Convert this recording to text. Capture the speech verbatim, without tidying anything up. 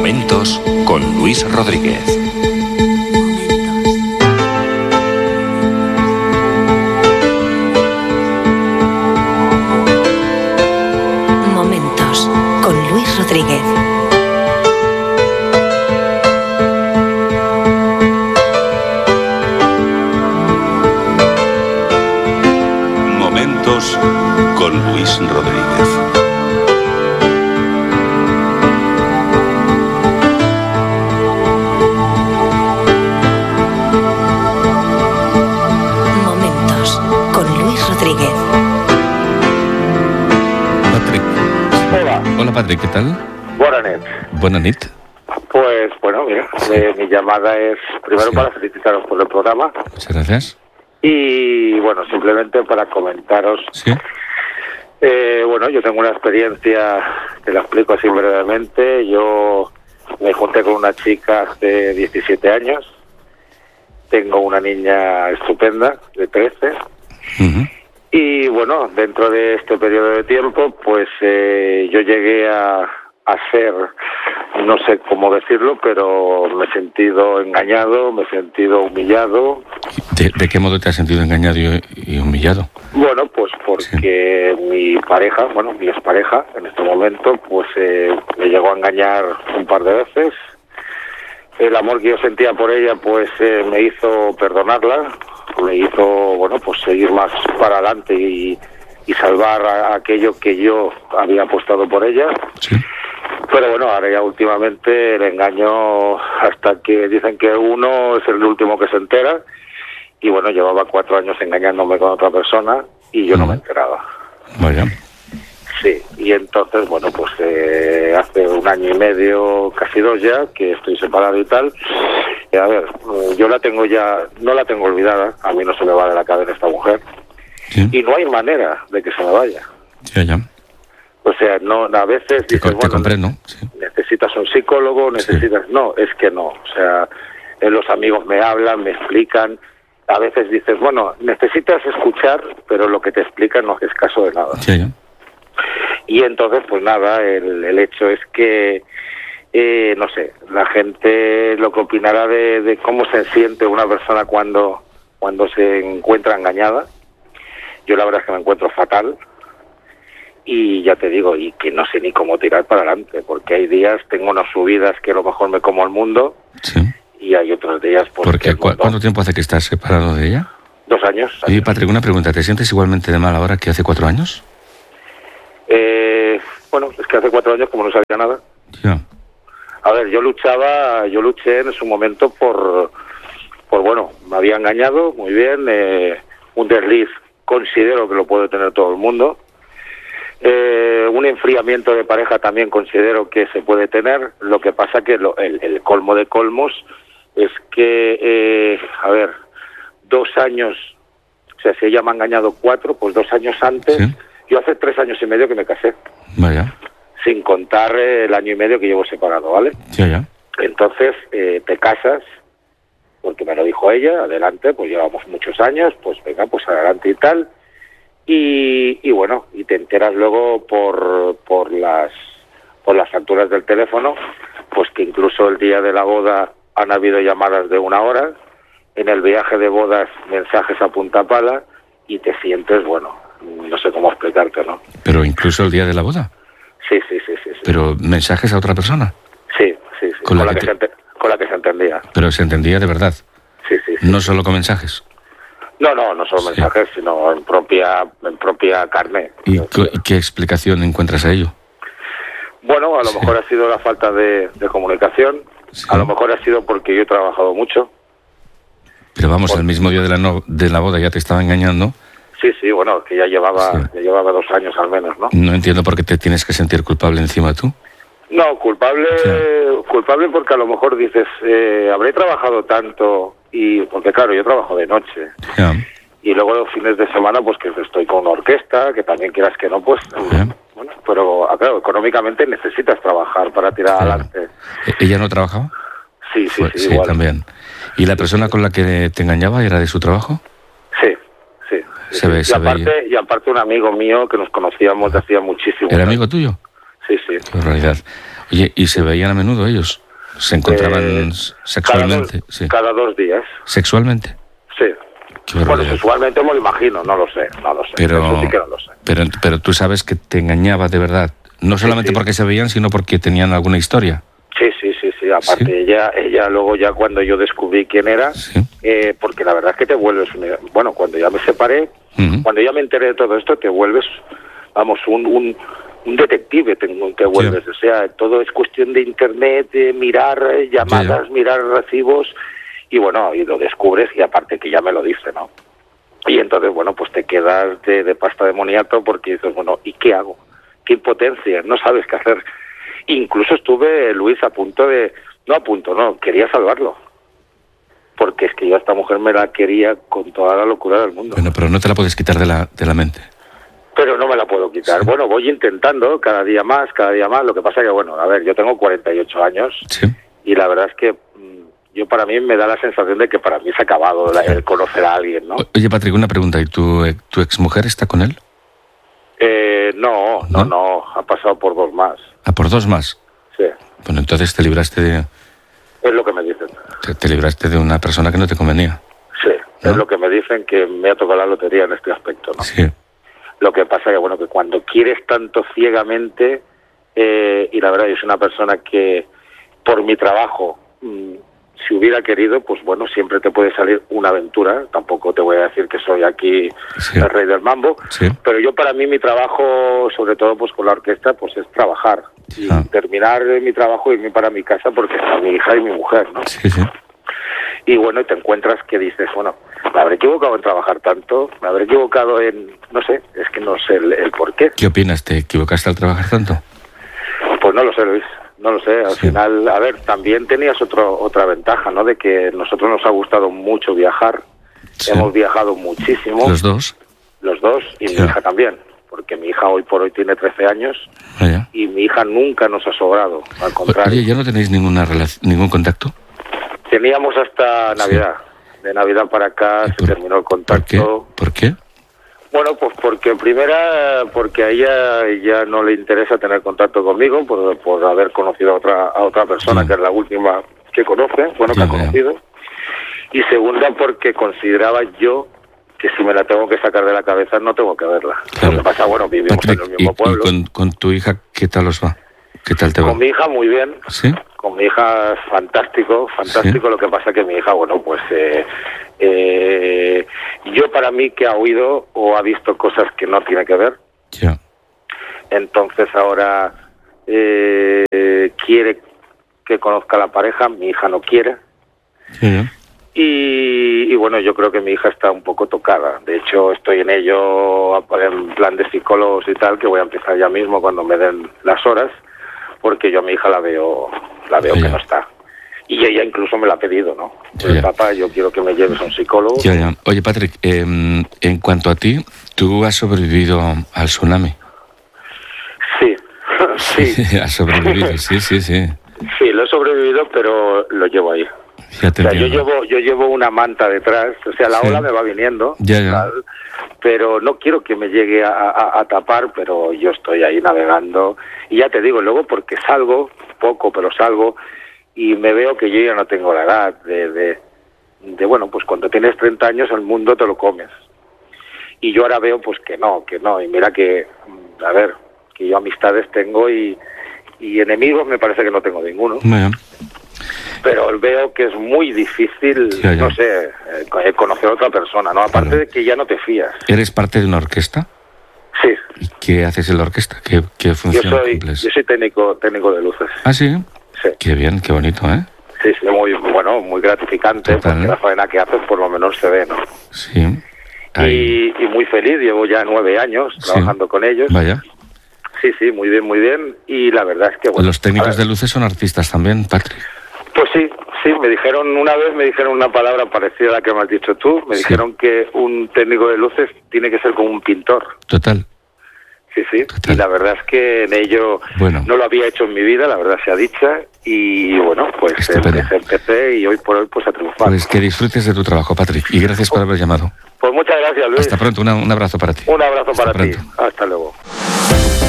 Momentos con Luis Rodríguez. Momentos con Luis Rodríguez. Momentos con Luis Rodríguez. Momentos con Luis Rodríguez. Patrick. Hola. Hola, Patrick, ¿qué tal? Buenas noches. Buenas nit. Pues bueno, mira, eh, mi llamada es primero Sí. para felicitaros por el programa Muchas gracias. y bueno, simplemente para comentaros. Sí. Eh, bueno, yo tengo una experiencia, te la explico así brevemente. Yo me junté con una chica hace diecisiete años. Tengo una niña estupenda de trece. Ujú. Y bueno, dentro de este periodo de tiempo, pues eh, yo llegué a, a ser, no sé cómo decirlo, pero me he sentido engañado, me he sentido humillado. ¿De, de qué modo te has sentido engañado y, y humillado? Bueno, pues porque mi pareja, bueno, mi expareja en este momento, pues eh, me llegó a engañar un par de veces. El amor que yo sentía por ella, pues eh, me hizo perdonarla, me hizo, bueno, pues seguir más para adelante y, y salvar a, a aquello que yo había apostado por ella. Sí. Pero bueno, ahora ya últimamente el engaño, hasta que dicen que uno es el último que se entera, y bueno, llevaba cuatro años engañándome con otra persona y yo no me enteraba. Vaya. Sí, y entonces, bueno, pues eh, hace un año y medio, casi dos ya, que estoy separado y tal. Y a ver, eh, yo la tengo ya, no la tengo olvidada, a mí no se me va de la cabeza esta mujer, Sí. y no hay manera de que se me vaya. Ya, ya. O sea, no, a veces Te, dices, co- te bueno, comprendo. Sí. necesitas un psicólogo, necesitas... No, es que no. O sea, eh, los amigos me hablan, me explican. A veces dices, bueno, necesitas escuchar, pero lo que te explican no haces caso de nada. Ya, ya. Y entonces, pues nada, el, el hecho es que, eh, no sé, la gente lo que opinará de, de cómo se siente una persona cuando, cuando se encuentra engañada. Yo la verdad es que me encuentro fatal. Y ya te digo, y que no sé ni cómo tirar para adelante, porque hay días, tengo unas subidas que a lo mejor me como al mundo, Sí. y hay otros días... Pues, Porque, que el ¿cu- mundo- ¿Cuánto tiempo hace que estás separado de ella? Dos años. Oye, Patrick, una pregunta. ¿Te sientes igualmente de mal ahora que hace cuatro años? Eh, bueno, es que hace cuatro años, como no sabía nada... Ya. A ver, yo luchaba, yo luché en su momento por, por bueno, me había engañado, muy bien, eh, un desliz considero que lo puede tener todo el mundo, eh, un enfriamiento de pareja también considero que se puede tener, lo que pasa que lo, el, el colmo de colmos es que, eh, a ver, dos años, o sea, si ella me ha engañado cuatro, pues dos años antes, Sí. yo hace tres años y medio que me casé, Vaya. sin contar eh, el año y medio que llevo separado, ¿vale? Ya, ya. Entonces, eh, te casas, porque me lo dijo ella, adelante, pues llevamos muchos años, pues venga, pues adelante y tal. Y, y bueno, y te enteras luego por, por las por las facturas del teléfono, pues que incluso el día de la boda han habido llamadas de una hora, en el viaje de bodas mensajes a punta pala, y te sientes, bueno, no sé cómo explicarte, ¿no? Pero incluso el día de la boda. Sí, sí, sí, sí. Sí, Pero mensajes a otra persona. sí, sí, sí. Con Con, la la que que te- se ente- con la que se entendía. Pero se entendía de verdad. Sí, sí, sí. No solo con mensajes. No, no, no solo Sí. mensajes, sino en propia en propia carne. ¿Y cu- y qué explicación encuentras a ello? Bueno, a lo Sí. mejor ha sido la falta de, de comunicación, Sí. a lo mejor ha sido porque yo he trabajado mucho. Pero vamos, Por- el mismo día de la, no- de la boda ya te estaba engañando. Sí, sí, bueno, que ya llevaba Sí. ya llevaba dos años al menos, ¿no? No entiendo por qué te tienes que sentir culpable encima tú. No, culpable, culpable porque a lo mejor dices, eh, habré trabajado tanto, y porque claro, yo trabajo de noche. Ya. Y luego los fines de semana, pues que estoy con una orquesta, que también quieras que no, pues... Bien. Bueno, pero ah, claro, económicamente necesitas trabajar para tirar Claro. adelante. ¿E- ¿Ella no trabajaba? Sí, sí, Fue- sí, igual. también. ¿Y la persona con la que te engañaba era de su trabajo? Sí, sí. sí, Se ve, sí. se y, aparte, ve. y aparte un amigo mío que nos conocíamos de hacía muchísimo. ¿Era amigo tuyo? Sí, sí. Qué realidad. Oye, ¿y se veían a menudo ellos? ¿Se encontraban Eh, sexualmente? Cada dos, Sí. cada dos días, ¿Sexualmente? sí. Qué Bueno, barbaridad. sexualmente me lo imagino, no lo sé, no lo sé. Pero, Eso sí que no lo sé. pero, pero tú sabes que te engañaba de verdad. No solamente sí. porque se veían, sino porque tenían alguna historia. Sí, sí, sí, sí. Aparte, ¿Sí? ella, ella luego ya cuando yo descubrí quién era, Sí. eh, porque la verdad es que te vuelves, un- bueno, cuando ya me separé, Ujú. cuando ya me enteré de todo esto, te vuelves, vamos, un, un, un detective, te, te vuelves. O sea, todo es cuestión de internet, de mirar eh, llamadas, Ya, ya. mirar recibos, y bueno, y lo descubres, y aparte que ya me lo dice, ¿no? Y entonces, bueno, pues te quedas de, de pasta de moniato porque dices, bueno, ¿y qué hago? ¿Qué impotencia? No sabes qué hacer. Incluso estuve, Luis, a punto de... No a punto, no, quería salvarlo. Porque es que yo a esta mujer me la quería con toda la locura del mundo. Bueno, pero no te la puedes quitar de la, de la mente. Pero no me la puedo quitar. Sí. Bueno, voy intentando cada día más, cada día más. Lo que pasa que, bueno, a ver, yo tengo cuarenta y ocho años Sí. y la verdad es que mm, yo para mí me da la sensación de que para mí se ha acabado la- el conocer a alguien, ¿no? O- Oye, Patrick, una pregunta. ¿Y tu, eh, tu exmujer está con él? Eh, no, ¿No? no, no, ha pasado por dos más. Ah, por dos más. Sí, Bueno, entonces te libraste de, es lo que me dicen. te, te libraste de una persona que no te convenía. Sí, ¿No? es lo que me dicen, que me ha tocado la lotería en este aspecto, ¿no? Sí. Lo que pasa que, bueno, que cuando quieres tanto ciegamente, eh, y la verdad, yo soy una persona que por mi trabajo, mm, si hubiera querido, pues bueno, siempre te puede salir una aventura. Tampoco te voy a decir que soy aquí Sí. el rey del mambo, Sí. pero yo para mí mi trabajo, sobre todo pues con la orquesta, pues es trabajar. Y Ah. terminar mi trabajo y irme para mi casa porque está mi hija y mi mujer, ¿no? Sí, sí. Y bueno, y te encuentras que dices, bueno, me habré equivocado en trabajar tanto, me habré equivocado en, no sé, es que no sé el, el por qué. ¿Qué opinas? ¿Te equivocaste al trabajar tanto? Pues no lo sé, Luis, no lo sé. Al Sí. final, a ver, también tenías otro, otra ventaja, ¿no? De que nosotros nos ha gustado mucho viajar, Sí. hemos viajado muchísimo, Los dos. los dos, y Sí. mi hija también, porque mi hija hoy por hoy tiene trece años Vaya. y mi hija nunca nos ha sobrado, al contrario. Oye, ¿ya no tenéis ninguna relac- ningún contacto? Teníamos hasta Sí. Navidad. De Navidad para acá ¿Y se por- terminó el ¿Por qué? contacto. ¿Por qué? Bueno, pues porque primera, porque a ella ya no le interesa tener contacto conmigo por, por haber conocido a otra, a otra persona, Ya. que es la última que conoce, bueno, que Ya, ha ya. conocido. Y segunda, porque consideraba yo que si me la tengo que sacar de la cabeza no tengo que verla. Claro. Lo que pasa, bueno, vivimos Patrick, en el ¿y, mismo y pueblo. con, con tu hija qué tal os va? ¿Qué tal te va? Con mi hija muy bien. ¿Sí? Con mi hija es fantástico, fantástico. Sí. Lo que pasa que mi hija, bueno, pues eh, eh, yo para mí que ha oído o ha visto cosas que no tiene que ver, Ya. entonces ahora eh, quiere que conozca a la pareja, mi hija no quiere. Ya, ya. Y, y bueno, yo creo que mi hija está un poco tocada. De hecho, estoy en ello en plan de psicólogos y tal, que voy a empezar ya mismo cuando me den las horas, porque yo a mi hija la veo, la veo Ya. que no está. Y ella incluso me la ha pedido, ¿no? Ya, Pues, ya. papá, yo quiero que me lleves a un psicólogo. Ya, ya. Oye, Patrick, eh, en cuanto a ti, tú has sobrevivido al tsunami. Sí, sí, has sobrevivido, sí, sí, sí. sí, lo he sobrevivido, pero lo llevo ahí. Ya te O sea, yo entiendo. llevo, yo llevo una manta detrás, o sea, la Sí. ola me va viniendo, Ya, ya. tal, pero no quiero que me llegue a, a- a tapar, pero yo estoy ahí navegando, y ya te digo, luego porque salgo, poco, pero salgo, y me veo que yo ya no tengo la edad de, de, de, bueno, pues cuando tienes treinta años el mundo te lo comes, y yo ahora veo pues que no, que no, y mira que, mm, a ver, que yo amistades tengo y, y enemigos me parece que no tengo ninguno. Bueno, Pero veo que es muy difícil, Ya, ya. no sé, eh, co- eh, conocer a otra persona, ¿no? Aparte Claro. de que ya no te fías. ¿eres parte de una orquesta? Sí, ¿Y qué haces en la orquesta? ¿Qué, qué yo función soy, cumples? yo soy técnico, técnico de luces. Ah, sí. Sí, Qué bien, qué bonito, ¿eh? sí, sí, muy, bueno, muy gratificante, Total, porque ¿eh? la faena que haces por lo menos se ve, ¿no? Sí. Ahí. Y, y muy feliz, llevo ya nueve años Sí. trabajando con ellos. Vaya. Sí, sí, muy bien, muy bien. Y la verdad es que, bueno... Los a técnicos ver, de luces son artistas también, Patrick. Pues sí, sí, me dijeron una vez, me dijeron una palabra parecida a la que me has dicho tú, me Sí. dijeron que un técnico de luces tiene que ser como un pintor. Total. Sí, sí, Total. y la verdad es que en ello Bueno. no lo había hecho en mi vida, la verdad sea dicha, y bueno, pues Estupendo. empecé, empecé y hoy por hoy pues a triunfar. Pues que disfrutes de tu trabajo, Patrick. Y gracias por haber llamado. Pues muchas gracias, Luis. Hasta pronto. Una- un abrazo para ti. Un abrazo Hasta para ti. pronto. Hasta luego.